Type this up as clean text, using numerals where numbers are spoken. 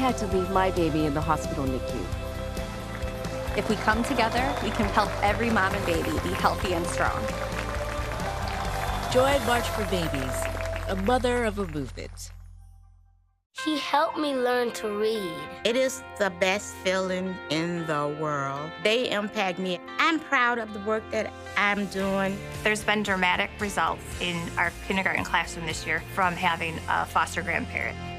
had to leave my baby in the hospital NICU. If we come together, we can help every mom and baby be healthy and strong. Join March for Babies, a mother of a movement. She helped me learn to read. It is the best feeling in the world. They impact me. I'm proud of the work that I'm doing. There's been dramatic results in our kindergarten classroom this year from having a foster grandparent.